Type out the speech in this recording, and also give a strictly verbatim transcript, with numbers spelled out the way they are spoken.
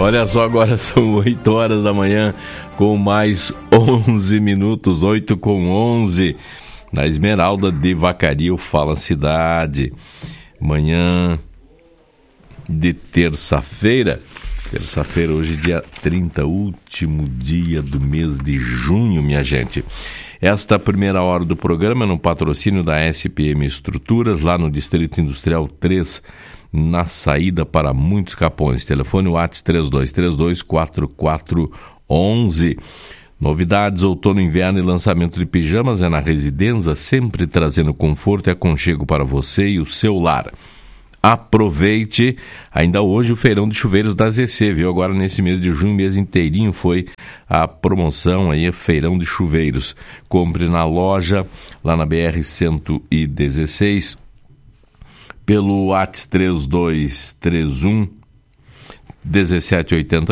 Olha só, agora são oito horas da manhã, com mais onze minutos, oito com onze, na Esmeralda de Vacaria, o Fala Cidade. Manhã de terça-feira, terça-feira, hoje dia trinta, último dia do mês de junho, minha gente. Esta primeira hora do programa no patrocínio da S P M Estruturas, lá no Distrito Industrial três, na saída para Muitos Capões. Telefone WhatsApp três dois três dois, quatro quatro um um. Novidades, outono, inverno e lançamento de pijamas é na Residência, sempre trazendo conforto e aconchego para você e o seu lar. Aproveite, ainda hoje, o feirão de chuveiros da Z C, viu? Agora nesse mês de junho, mês inteirinho, foi a promoção aí, feirão de chuveiros. Compre na loja, lá na B R cento e dezesseis, pelo WhatsApp três dois três um, um sete oito